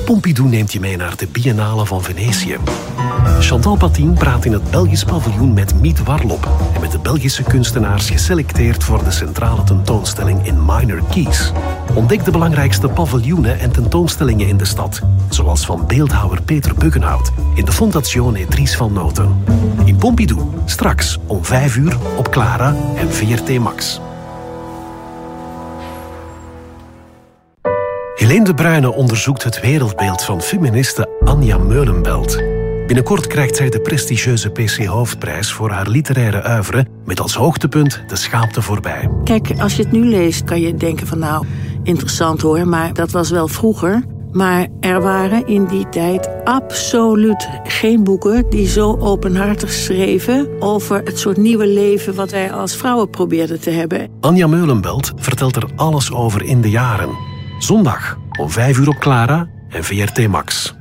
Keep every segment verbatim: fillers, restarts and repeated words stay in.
Pompidou neemt je mee naar de Biennale van Venetië. Chantal Patin praat in het Belgisch paviljoen met Miet Warlop en met de Belgische kunstenaars geselecteerd voor de centrale tentoonstelling in Minor Keys. Ontdek de belangrijkste paviljoenen en tentoonstellingen in de stad, zoals van beeldhouwer Peter Buggenhout in de Fondazione Dries van Noten. In Pompidou, straks om vijf uur op Clara en V R T Max. Helene de Bruyne onderzoekt het wereldbeeld van feministe Anja Meulenbelt. Binnenkort krijgt zij de prestigieuze P C Hoofdprijs voor haar literaire oeuvre met als hoogtepunt De Schaapte voorbij. Kijk, als je het nu leest kan je denken van nou, interessant hoor, maar dat was wel vroeger. Maar er waren in die tijd absoluut geen boeken die zo openhartig schreven over het soort nieuwe leven wat wij als vrouwen probeerden te hebben. Anja Meulenbelt vertelt er alles over in de jaren. Zondag om vijf uur op Clara en V R T Max.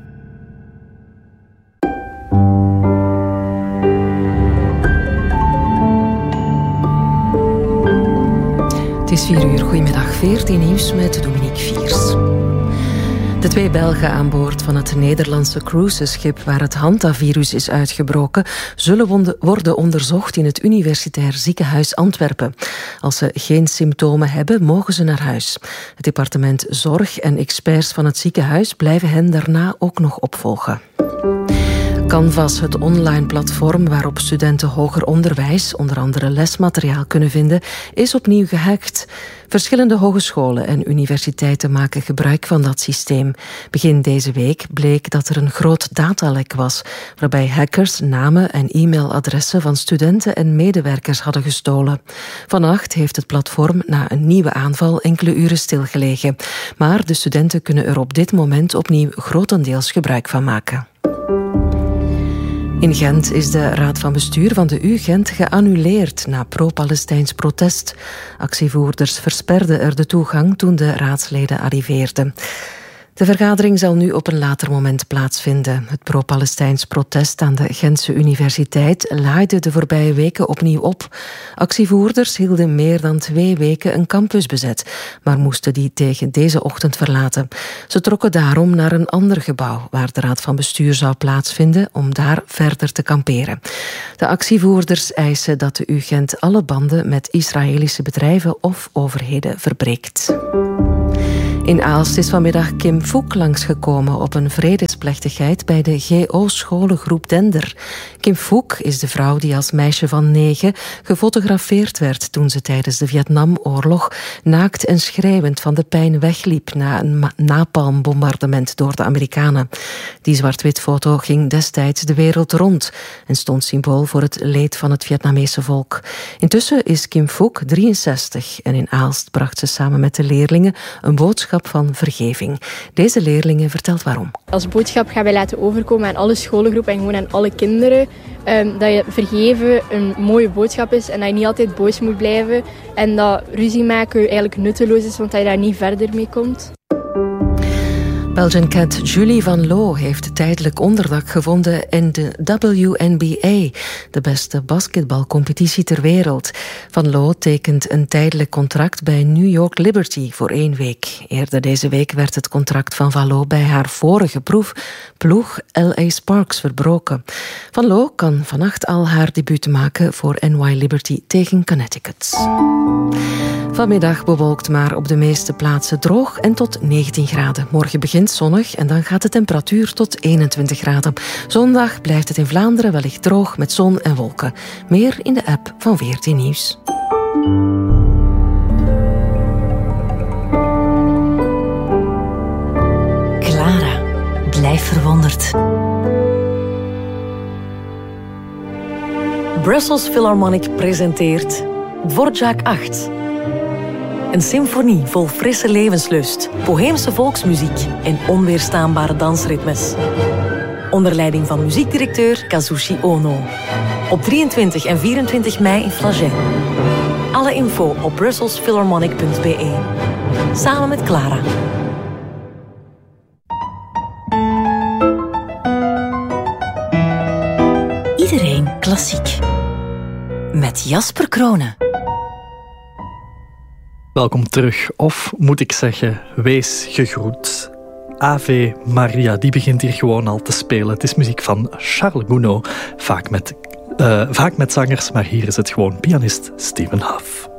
Het is vier uur. Goedemiddag. veertien nieuws met Dominique Viers. De twee Belgen aan boord van het Nederlandse cruiseschip waar het hantavirus is uitgebroken, zullen worden onderzocht in het Universitair Ziekenhuis Antwerpen. Als ze geen symptomen hebben, mogen ze naar huis. Het departement Zorg en experts van het ziekenhuis blijven hen daarna ook nog opvolgen. Canvas, het online platform waarop studenten hoger onderwijs, onder andere lesmateriaal, kunnen vinden, is opnieuw gehackt. Verschillende hogescholen en universiteiten maken gebruik van dat systeem. Begin deze week bleek dat er een groot datalek was, waarbij hackers namen en e-mailadressen van studenten en medewerkers hadden gestolen. Vannacht heeft het platform na een nieuwe aanval enkele uren stilgelegen. Maar de studenten kunnen er op dit moment opnieuw grotendeels gebruik van maken. In Gent is de raad van bestuur van de U Gent geannuleerd na pro-Palestijns protest. Actievoerders versperden er de toegang toen de raadsleden arriveerden. De vergadering zal nu op een later moment plaatsvinden. Het pro-Palestijns protest aan de Gentse Universiteit laaide de voorbije weken opnieuw op. Actievoerders hielden meer dan twee weken een campus bezet, maar moesten die tegen deze ochtend verlaten. Ze trokken daarom naar een ander gebouw, waar de raad van bestuur zou plaatsvinden, om daar verder te kamperen. De actievoerders eisen dat de U Gent alle banden met Israëlische bedrijven of overheden verbreekt. In Aalst is vanmiddag Kim Fook langsgekomen op een vredesplechtigheid bij de G O-scholengroep Dender. Kim Fook is de vrouw die als meisje van negen gefotografeerd werd toen ze tijdens de Vietnamoorlog naakt en schreeuwend van de pijn wegliep na een napalmbombardement door de Amerikanen. Die zwart-wit foto ging destijds de wereld rond en stond symbool voor het leed van het Vietnamese volk. Intussen is Kim Fook drieënzestig en in Aalst bracht ze samen met de leerlingen een boodschap van vergeving. Deze leerlingen vertelt waarom. Als boodschap gaan wij laten overkomen aan alle scholengroepen en gewoon aan alle kinderen um, dat je vergeven een mooie boodschap is en dat je niet altijd boos moet blijven en dat ruzie maken eigenlijk nutteloos is, want dat je daar niet verder mee komt. Belgian cat Julie van Loo heeft tijdelijk onderdak gevonden in de W N B A, de beste basketbalcompetitie ter wereld. Van Loo tekent een tijdelijk contract bij New York Liberty voor één week. Eerder deze week werd het contract van Van Loo bij haar vorige proef, ploeg L A Sparks, verbroken. Van Loo kan vannacht al haar debuut maken voor N Y Liberty tegen Connecticut. Vanmiddag bewolkt, maar op de meeste plaatsen droog en tot negentien graden. Morgen begint zonnig en dan gaat de temperatuur tot eenentwintig graden. Zondag blijft het in Vlaanderen wellicht droog met zon en wolken. Meer in de app van veertien Nieuws. Clara, blijf verwonderd. Brussels Philharmonic presenteert Dvorak acht. Een symfonie vol frisse levenslust, boheemse volksmuziek en onweerstaanbare dansritmes. Onder leiding van muziekdirecteur Kazushi Ono. Op drieëntwintig en vierentwintig mei in Flagey. Alle info op brussels philharmonic punt b e. Samen met Clara. Iedereen klassiek. Met Jasper Kronen. Welkom terug, of moet ik zeggen, wees gegroet. Ave Maria, die begint hier gewoon al te spelen. Het is muziek van Charles Gounod, vaak met, uh, vaak met zangers, maar hier is het gewoon pianist Stephen Huff.